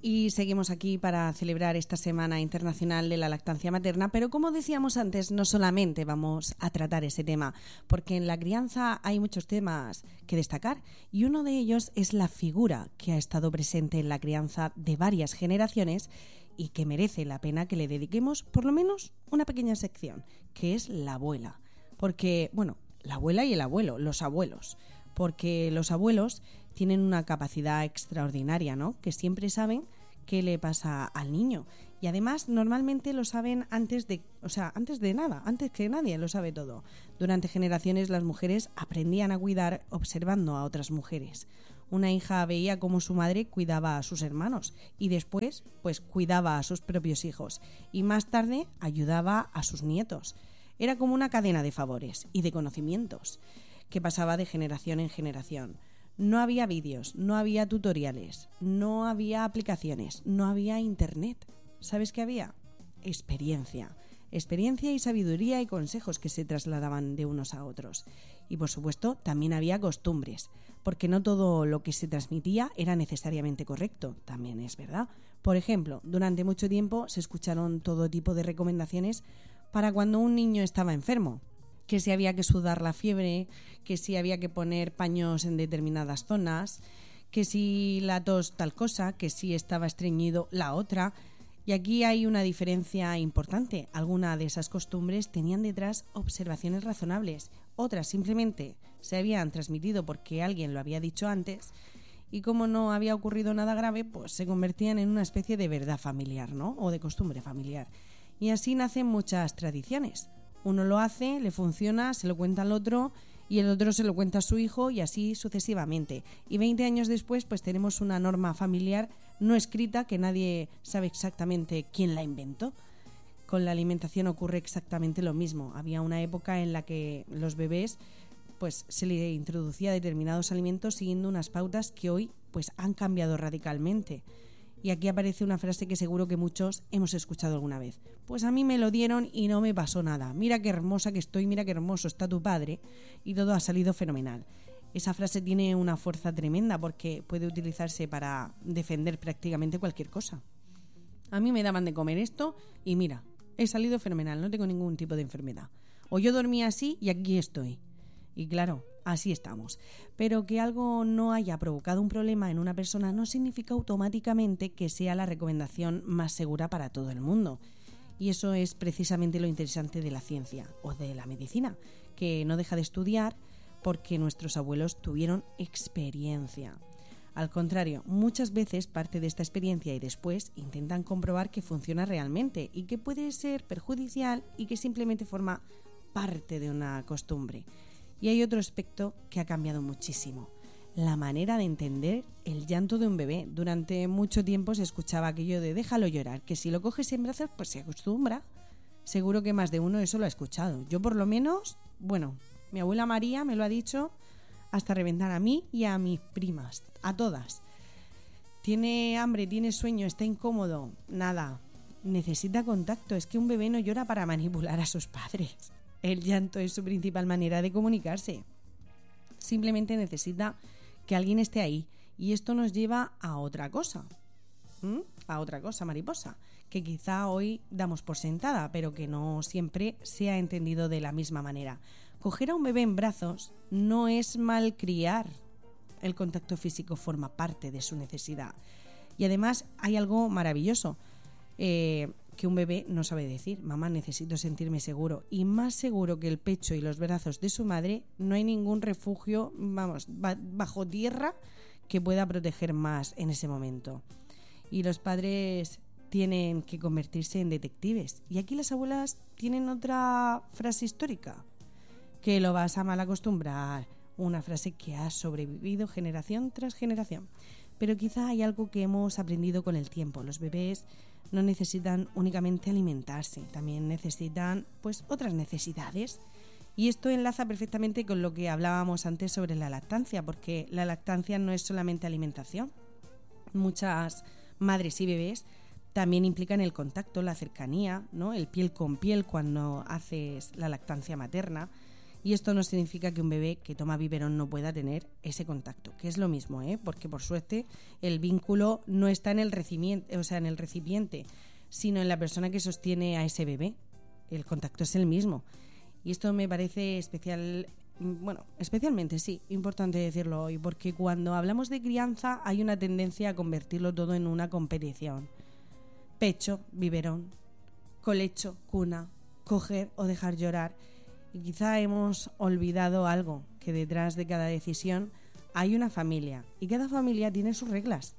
Y seguimos aquí para celebrar esta Semana Internacional de la Lactancia Materna, pero como decíamos antes, no solamente vamos a tratar ese tema, porque en la crianza hay muchos temas que destacar y uno de ellos es la figura que ha estado presente en la crianza de varias generaciones y que merece la pena que le dediquemos por lo menos una pequeña sección, que es la abuela. Porque, bueno, la abuela y el abuelo, los abuelos, porque los abuelos tienen una capacidad extraordinaria, ¿no? Que siempre saben qué le pasa al niño. Y además, normalmente lo saben antes que nadie lo sabe todo. Durante generaciones las mujeres aprendían a cuidar observando a otras mujeres. Una hija veía cómo su madre cuidaba a sus hermanos y después, pues cuidaba a sus propios hijos. Y más tarde ayudaba a sus nietos. Era como una cadena de favores y de conocimientos que pasaba de generación en generación. No había vídeos, no había tutoriales, no había aplicaciones, no había internet. ¿Sabes qué había? Experiencia y sabiduría y consejos que se trasladaban de unos a otros. Y por supuesto también había costumbres, porque no todo lo que se transmitía era necesariamente correcto, también es verdad. Por ejemplo, durante mucho tiempo se escucharon todo tipo de recomendaciones para cuando un niño estaba enfermo. Que si había que sudar la fiebre, que si había que poner paños en determinadas zonas, que si la tos tal cosa, que si estaba estreñido la otra. Y aquí hay una diferencia importante. Algunas de esas costumbres tenían detrás observaciones razonables, otras simplemente se habían transmitido porque alguien lo había dicho antes y como no había ocurrido nada grave, pues se convertían en una especie de verdad familiar, ¿no? O de costumbre familiar. Y así nacen muchas tradiciones. Uno lo hace, le funciona, se lo cuenta al otro y el otro se lo cuenta a su hijo y así sucesivamente. Y 20 años después pues tenemos una norma familiar no escrita que nadie sabe exactamente quién la inventó. Con la alimentación ocurre exactamente lo mismo. Había una época en la que los bebés pues se le introducía determinados alimentos siguiendo unas pautas que hoy pues han cambiado radicalmente. Y aquí aparece una frase que seguro que muchos hemos escuchado alguna vez. Pues a mí me lo dieron y no me pasó nada. Mira qué hermosa que estoy, mira qué hermoso está tu padre y todo ha salido fenomenal. Esa frase tiene una fuerza tremenda porque puede utilizarse para defender prácticamente cualquier cosa. A mí me daban de comer esto y mira, he salido fenomenal, no tengo ningún tipo de enfermedad. O yo dormía así y aquí estoy. Y claro, así estamos. Pero que algo no haya provocado un problema en una persona no significa automáticamente que sea la recomendación más segura para todo el mundo. Y eso es precisamente lo interesante de la ciencia o de la medicina, que no deja de estudiar porque nuestros abuelos tuvieron experiencia. Al contrario, muchas veces parte de esta experiencia y después intentan comprobar que funciona realmente y que puede ser perjudicial y que simplemente forma parte de una costumbre. Y hay otro aspecto que ha cambiado muchísimo, la manera de entender el llanto de un bebé. Durante mucho tiempo se escuchaba aquello de déjalo llorar, que si lo coges en brazos pues se acostumbra. Seguro que más de uno eso lo ha escuchado. Yo por lo menos, mi abuela María me lo ha dicho hasta reventar a mí y a mis primas, a todas. Tiene hambre, tiene sueño, está incómodo, nada, necesita contacto. Es que un bebé no llora para manipular a sus padres. El llanto es su principal manera de comunicarse. Simplemente necesita que alguien esté ahí. Y esto nos lleva a otra cosa. A otra cosa, mariposa, que quizá hoy damos por sentada, pero que no siempre se ha entendido de la misma manera. Coger a un bebé en brazos no es malcriar. El contacto físico forma parte de su necesidad. Y además hay algo maravilloso. Que un bebé no sabe decir, mamá, necesito sentirme seguro. Y más seguro que el pecho y los brazos de su madre, no hay ningún refugio, bajo tierra que pueda proteger más en ese momento. Y los padres tienen que convertirse en detectives. Y aquí las abuelas tienen otra frase histórica, que lo vas a mal acostumbrar. Una frase que ha sobrevivido generación tras generación. Pero quizá hay algo que hemos aprendido con el tiempo. Los bebés no necesitan únicamente alimentarse, también necesitan pues otras necesidades. Y esto enlaza perfectamente con lo que hablábamos antes sobre la lactancia, porque la lactancia no es solamente alimentación. Muchas madres y bebés también implican el contacto, la cercanía, ¿no? El piel con piel cuando haces la lactancia materna. Y esto no significa que un bebé que toma biberón no pueda tener ese contacto, que es lo mismo, porque por suerte el vínculo no está en el recipiente, sino en la persona que sostiene a ese bebé. El contacto es el mismo. Y esto me parece especialmente, sí, importante decirlo hoy, porque cuando hablamos de crianza hay una tendencia a convertirlo todo en una competición. Pecho, biberón, colecho, cuna, coger o dejar llorar. Y quizá hemos olvidado algo, que detrás de cada decisión hay una familia y cada familia tiene sus reglas.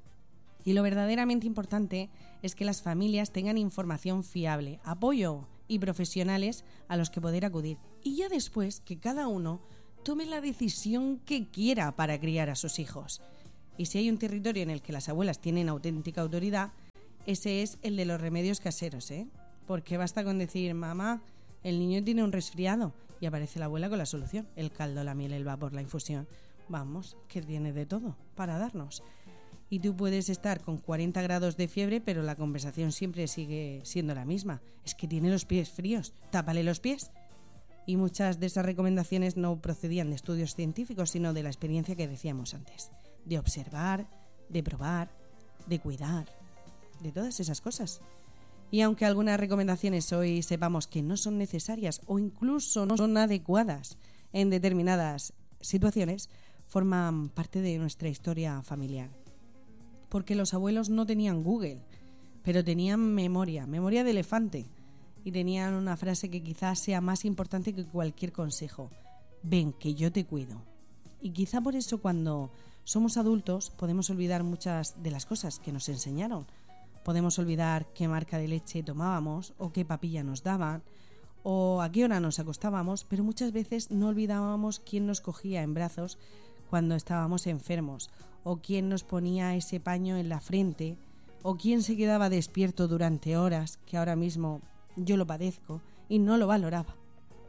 Y lo verdaderamente importante es que las familias tengan información fiable, apoyo y profesionales a los que poder acudir. Y ya después que cada uno tome la decisión que quiera para criar a sus hijos. Y si hay un territorio en el que las abuelas tienen auténtica autoridad, ese es el de los remedios caseros, Porque basta con decir, mamá, el niño tiene un resfriado, y aparece la abuela con la solución, el caldo, la miel, el vapor, la infusión. Vamos, que tiene de todo para darnos. Y tú puedes estar con 40 grados de fiebre, pero la conversación siempre sigue siendo la misma. Es que tiene los pies fríos, tápale los pies. Y muchas de esas recomendaciones no procedían de estudios científicos, sino de la experiencia que decíamos antes. De observar, de probar, de cuidar, de todas esas cosas. Y aunque algunas recomendaciones hoy sepamos que no son necesarias o incluso no son adecuadas en determinadas situaciones, forman parte de nuestra historia familiar. Porque los abuelos no tenían Google, pero tenían memoria de elefante. Y tenían una frase que quizás sea más importante que cualquier consejo. Ven, que yo te cuido. Y quizá por eso cuando somos adultos podemos olvidar muchas de las cosas que nos enseñaron. Podemos olvidar qué marca de leche tomábamos o qué papilla nos daban o a qué hora nos acostábamos, pero muchas veces no olvidábamos quién nos cogía en brazos cuando estábamos enfermos o quién nos ponía ese paño en la frente o quién se quedaba despierto durante horas, que ahora mismo yo lo padezco y no lo valoraba,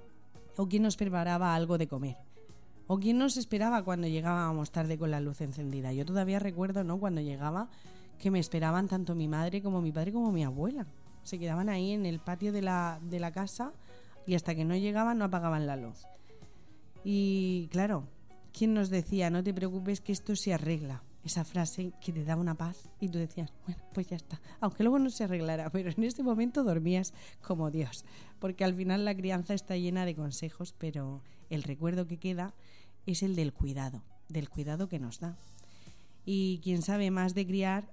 o quién nos preparaba algo de comer o quién nos esperaba cuando llegábamos tarde con la luz encendida. Yo todavía recuerdo, cuando llegaba, que me esperaban tanto mi madre como mi padre como mi abuela. Se quedaban ahí en el patio de la casa y hasta que no llegaban no apagaban la luz. Y claro, ¿quién nos decía? No te preocupes que esto se arregla. Esa frase que te daba una paz y tú decías, bueno, pues ya está. Aunque luego no se arreglara, pero en ese momento dormías como Dios. Porque al final la crianza está llena de consejos, pero el recuerdo que queda es el del cuidado que nos da. Y quien sabe más de criar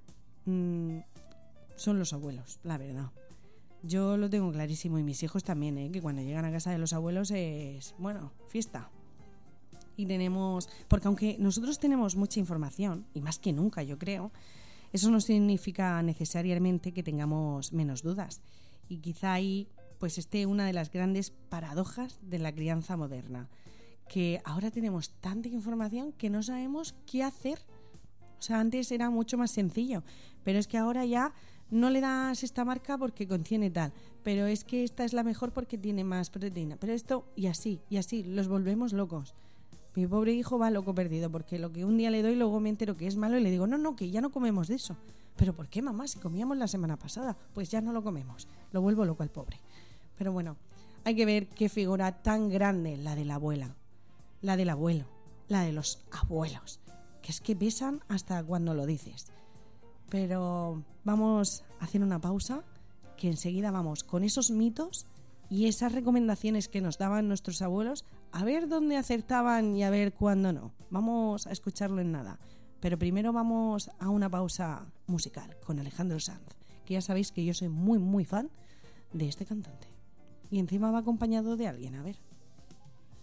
son los abuelos, la verdad. Yo lo tengo clarísimo y mis hijos también, que cuando llegan a casa de los abuelos es, fiesta. Y porque aunque nosotros tenemos mucha información, y más que nunca yo creo, eso no significa necesariamente que tengamos menos dudas. Y quizá ahí pues esté una de las grandes paradojas de la crianza moderna, que ahora tenemos tanta información que no sabemos qué hacer. O sea, antes era mucho más sencillo, pero es que ahora ya no le das esta marca porque contiene tal, pero es que esta es la mejor porque tiene más proteína, pero esto y así, los volvemos locos. Mi pobre hijo va loco perdido porque lo que un día le doy luego me entero que es malo y le digo, no, que ya no comemos de eso. ¿Pero por qué, mamá? Si comíamos la semana pasada, pues ya no lo comemos. Lo vuelvo loco al pobre. Pero bueno, hay que ver qué figura tan grande la de la abuela, la del abuelo, la de los abuelos, que es que pesan hasta cuando lo dices. Pero vamos a hacer una pausa, que enseguida vamos con esos mitos y esas recomendaciones que nos daban nuestros abuelos, a ver dónde acertaban y a ver cuándo no. Vamos a escucharlo en nada. Pero primero vamos a una pausa musical con Alejandro Sanz, que ya sabéis que yo soy muy, muy fan de este cantante. Y encima va acompañado de alguien, a ver.